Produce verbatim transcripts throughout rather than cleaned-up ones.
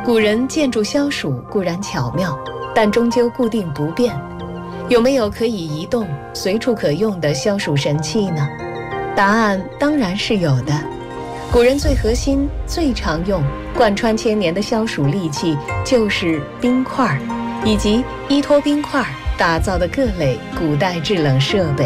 古人建筑消暑固然巧妙，但终究固定不变。有没有可以移动、随处可用的消暑神器呢？答案当然是有的。古人最核心、最常用、贯穿千年的消暑利器就是冰块，以及依托冰块打造的各类古代制冷设备。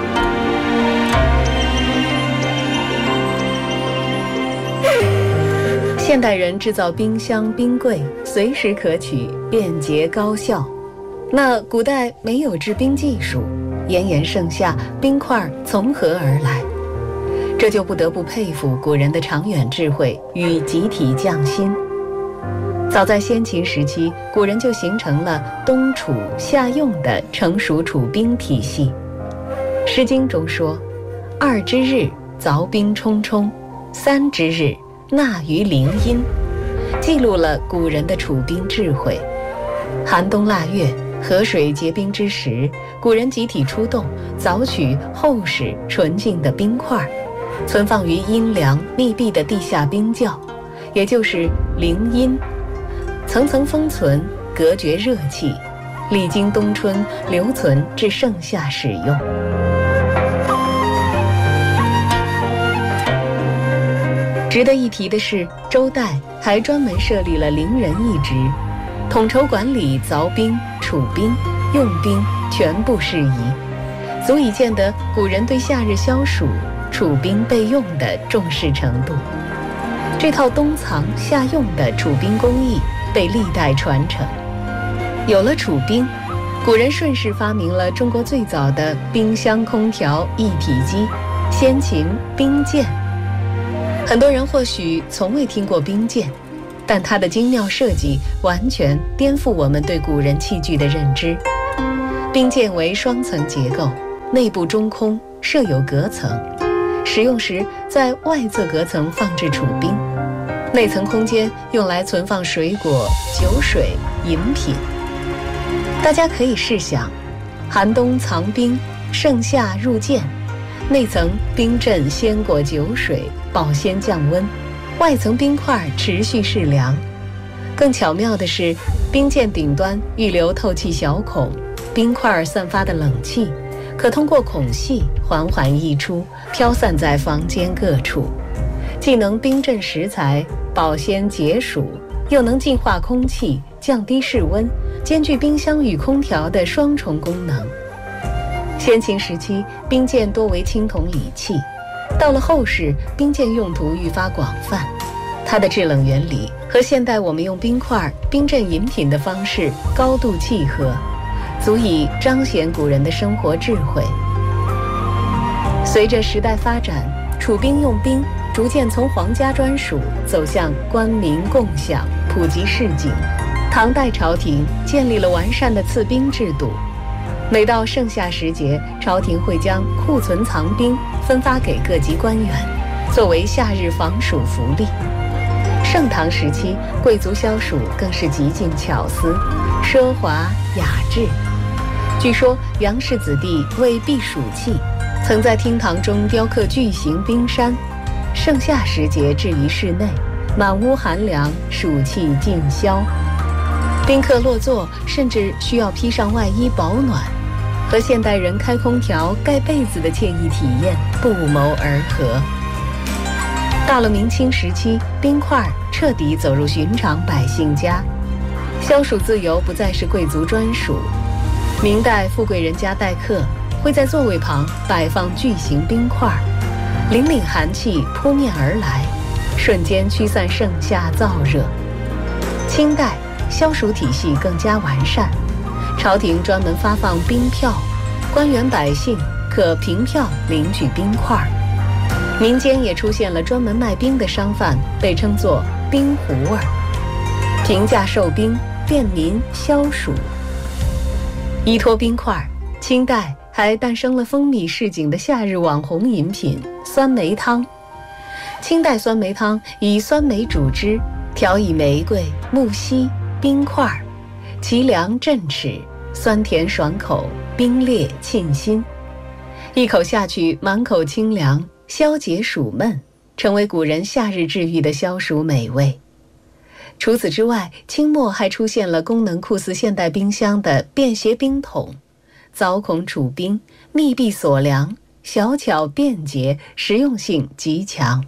现代人制造冰箱、冰柜，随时可取，便捷高效。那古代没有制冰技术，炎炎盛夏，冰块从何而来？这就不得不佩服古人的长远智慧与集体匠心。早在先秦时期，古人就形成了冬储夏用的成熟储冰体系。《诗经》中说：“二之日，凿冰冲冲；三之日，纳于陵阴”，记录了古人的储冰智慧。寒冬腊月，河水结冰之时，古人集体出动，凿取厚实纯净的冰块，存放于阴凉密闭的地下冰窖，也就是陵阴，层层封存，隔绝热气，历经冬春，留存至盛夏使用。值得一提的是，周代还专门设立了陵人一职，统筹管理凿冰、储冰、用冰全部事宜，足以见得古人对夏日消暑、储冰备用的重视程度。这套冬藏夏用的储冰工艺被历代传承。有了储冰，古人顺势发明了中国最早的冰箱空调一体机——先秦冰鉴。很多人或许从未听过冰鉴，但它的精妙设计完全颠覆我们对古人器具的认知。冰鉴为双层结构，内部中空，设有隔层，使用时在外侧隔层放置储冰，内层空间用来存放水果、酒水、饮品。大家可以试想，寒冬藏冰，盛夏入鉴，内层冰镇鲜果酒水，保鲜降温，外层冰块持续适凉。更巧妙的是，冰鉴顶端预留透气小孔，冰块散发的冷气可通过孔隙缓缓溢出，飘散在房间各处，既能冰镇食材、保鲜解暑，又能净化空气、降低室温，兼具冰箱与空调的双重功能。先秦时期，冰鉴多为青铜礼器，到了后世，冰鉴用途愈发广泛，它的制冷原理和现代我们用冰块冰镇饮品的方式高度契合，足以彰显古人的生活智慧。随着时代发展，储冰用冰逐渐从皇家专属走向官民共享，普及市井。唐代朝廷建立了完善的赐冰制度，每到盛夏时节，朝廷会将库存藏冰分发给各级官员，作为夏日防暑福利。盛唐时期，贵族消暑更是极尽巧思，奢华雅致。据说杨氏子弟为避暑气，曾在厅堂中雕刻巨型冰山，盛夏时节置于室内，满屋寒凉，暑气尽消。宾客落座甚至需要披上外衣保暖，和现代人开空调盖被子的惬意体验不谋而合。到了明清时期，冰块彻底走入寻常百姓家，消暑自由不再是贵族专属。明代富贵人家待客，会在座位旁摆放巨型冰块，凛凛寒气扑面而来，瞬间驱散盛夏燥热。清代消暑体系更加完善，朝廷专门发放冰票，官员百姓可凭票领取冰块。民间也出现了专门卖冰的商贩，被称作冰壶儿，平价售冰，便民消暑。依托冰块，清代还诞生了风靡市井的夏日网红饮品酸梅汤。清代酸梅汤以酸梅煮汁，调以玫瑰、木樨、冰块，其凉振齿，酸甜爽口，冰冽沁心。一口下去，满口清凉，消解暑闷，成为古人夏日治愈的消暑美味。 除此之外，清末还出现了功能酷似现代冰箱的便携冰桶，凿孔储冰，密闭锁梁，小巧便捷，实用性极强。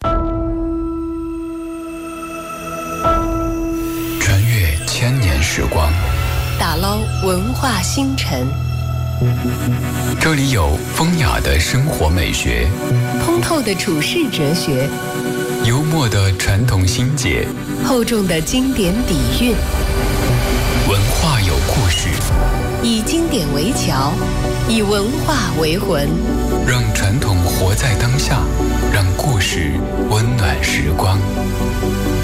穿越千年时光， 打捞文化星辰， 这里有风雅的生活美学， 通透的处世哲学， 幽默的传统心结， 厚重的经典底蕴。 文化有故事， 以经典为桥，以文化为魂， 让传统活在当下，让故事温暖时光。